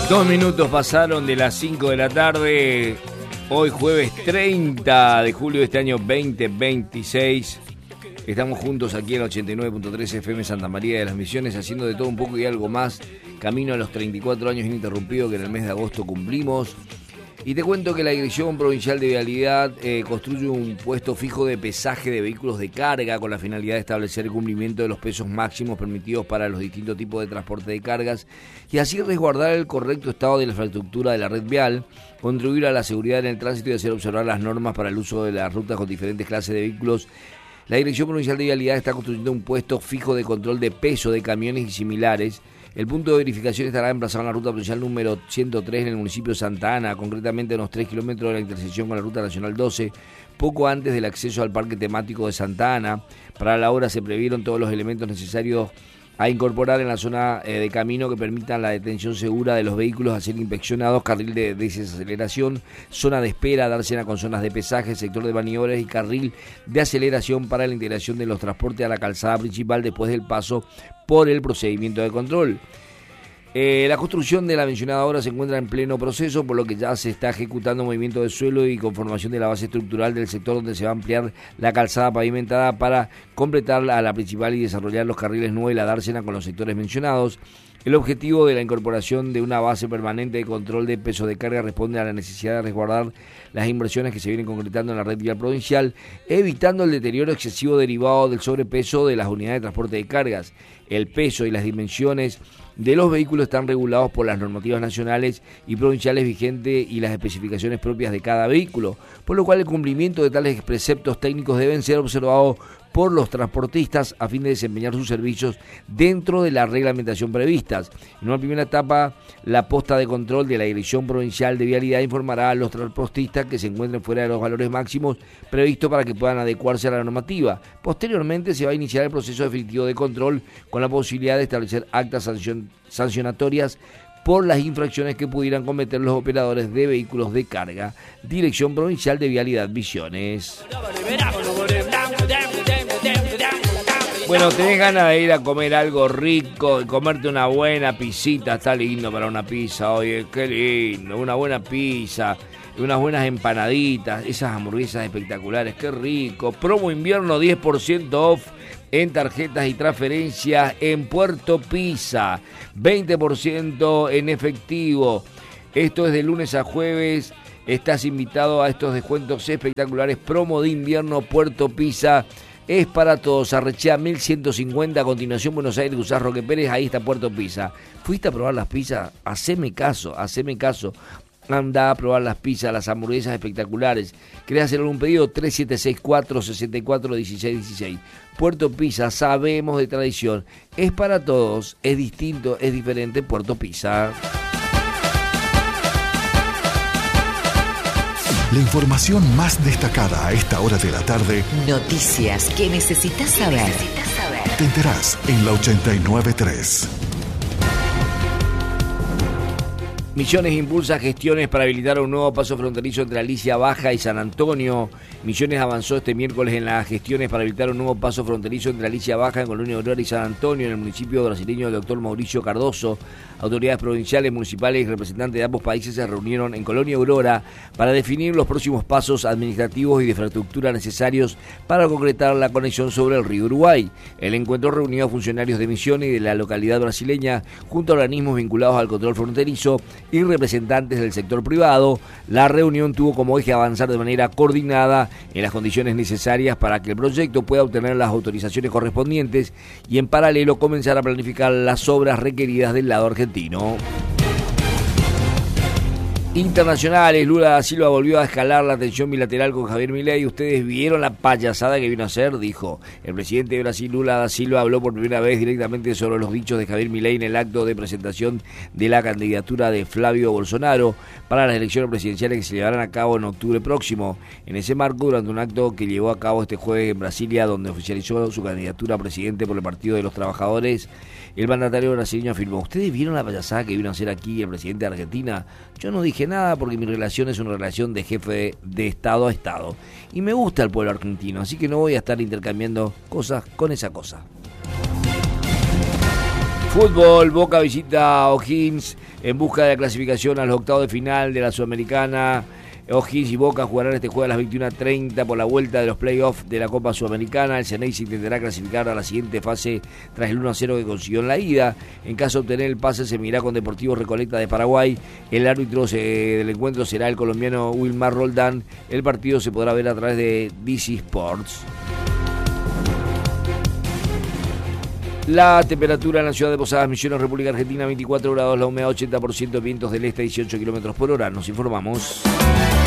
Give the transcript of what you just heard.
2 minutos pasaron de las 5 de la tarde, hoy jueves 30 de julio de este año 2026. Estamos juntos aquí en 89.3 FM Santa María de las Misiones, haciendo de todo un poco y algo más, camino a los 34 años ininterrumpidos que en el mes de agosto cumplimos. Y te cuento que la Dirección Provincial de Vialidad construye un puesto fijo de pesaje de vehículos de carga con la finalidad de establecer el cumplimiento de los pesos máximos permitidos para los distintos tipos de transporte de cargas y así resguardar el correcto estado de la infraestructura de la red vial, contribuir a la seguridad en el tránsito y hacer observar las normas para el uso de las rutas con diferentes clases de vehículos. La Dirección Provincial de Vialidad está construyendo un puesto fijo de control de peso de camiones y similares. El punto de verificación estará emplazado en la ruta provincial número 103 en el municipio de Santa Ana, concretamente a unos 3 kilómetros de la intersección con la ruta nacional 12, poco antes del acceso al parque temático de Santa Ana. Para la obra se previeron todos los elementos necesarios a incorporar en la zona de camino que permitan la detención segura de los vehículos a ser inspeccionados, carril de desaceleración, zona de espera, dársena con zonas de pesaje, sector de maniobras y carril de aceleración para la integración de los transportes a la calzada principal después del paso por el procedimiento de control. La construcción de la mencionada obra se encuentra en pleno proceso, por lo que ya se está ejecutando movimiento de suelo y conformación de la base estructural del sector donde se va a ampliar la calzada pavimentada para completar a la principal y desarrollar los carriles 9 y la dársena con los sectores mencionados. El objetivo de la incorporación de una base permanente de control de peso de carga responde a la necesidad de resguardar las inversiones que se vienen concretando en la red vial provincial, evitando el deterioro excesivo derivado del sobrepeso de las unidades de transporte de cargas. El peso y las dimensiones de los vehículos están regulados por las normativas nacionales y provinciales vigentes y las especificaciones propias de cada vehículo, por lo cual el cumplimiento de tales preceptos técnicos deben ser observados por los transportistas a fin de desempeñar sus servicios dentro de la reglamentación previstas. En una primera etapa, la posta de control de la Dirección Provincial de Vialidad informará a los transportistas que se encuentren fuera de los valores máximos previstos para que puedan adecuarse a la normativa. Posteriormente se va a iniciar el proceso definitivo de control con la posibilidad de establecer actas sancionatorias por las infracciones que pudieran cometer los operadores de vehículos de carga. Dirección Provincial de Vialidad Misiones. Bueno, tenés ganas de ir a comer algo rico y comerte una buena pisita. Está lindo para una pizza, oye, qué lindo, una buena pizza, unas buenas empanaditas, esas hamburguesas espectaculares, qué rico. Promo invierno 10% off en tarjetas y transferencias en Puerto Pizza, 20% en efectivo. Esto es de lunes a jueves. Estás invitado a estos descuentos espectaculares. Promo de invierno Puerto Pizza. Es para todos. Arrechea 1150, a continuación Buenos Aires, Gusás Roque Pérez, ahí está Puerto Pizza. ¿Fuiste a probar las pizzas? Haceme caso. Anda a probar las pizzas, las hamburguesas espectaculares. ¿Querés hacer algún pedido? 3764-641616. Puerto Pizza, sabemos de tradición. Es para todos, es distinto, es diferente. Puerto Pizza. La información más destacada a esta hora de la tarde. Noticias que necesitas saber. Te enterás en la 89.3. Misiones impulsa gestiones para habilitar un nuevo paso fronterizo entre Alicia Baja y San Antonio. Misiones avanzó este miércoles en las gestiones para habilitar un nuevo paso fronterizo entre Alicia Baja en Colonia Aurora y San Antonio, en el municipio brasileño del doctor Mauricio Cardoso. Autoridades provinciales, municipales y representantes de ambos países se reunieron en Colonia Aurora para definir los próximos pasos administrativos y de infraestructura necesarios para concretar la conexión sobre el río Uruguay. El encuentro reunió a funcionarios de Misiones y de la localidad brasileña junto a organismos vinculados al control fronterizo y representantes del sector privado. La reunión tuvo como eje avanzar de manera coordinada en las condiciones necesarias para que el proyecto pueda obtener las autorizaciones correspondientes y en paralelo comenzar a planificar las obras requeridas del lado argentino. Internacionales, Lula da Silva volvió a escalar la tensión bilateral con Javier Milei. Ustedes vieron la payasada que vino a hacer, dijo. El presidente de Brasil, Lula da Silva, habló por primera vez directamente sobre los dichos de Javier Milei en el acto de presentación de la candidatura de Flavio Bolsonaro para las elecciones presidenciales que se llevarán a cabo en octubre próximo. En ese marco, durante un acto que llevó a cabo este jueves en Brasilia, donde oficializó su candidatura a presidente por el Partido de los Trabajadores, el mandatario brasileño afirmó: ¿ustedes vieron la payasada que vino a hacer aquí el presidente de Argentina? Yo no dije nada porque mi relación es una relación de jefe de Estado a Estado. Y me gusta el pueblo argentino, así que no voy a estar intercambiando cosas con esa cosa. Fútbol, Boca visita a O'Higgins en busca de la clasificación a los octavos de final de la Sudamericana. O'Higgins y Boca jugarán este jueves a las 21:30 por la vuelta de los playoffs de la Copa Sudamericana. El Ceneice intentará clasificar a la siguiente fase tras el 1-0 que consiguió en la ida. En caso de obtener el pase, se medirá con Deportivo Recoleta de Paraguay. El árbitro del encuentro será el colombiano Wilmar Roldán. El partido se podrá ver a través de DC Sports. La temperatura en la ciudad de Posadas Misiones, República Argentina, 24 grados, la humedad 80%, vientos del este 18 km/h. Nos informamos.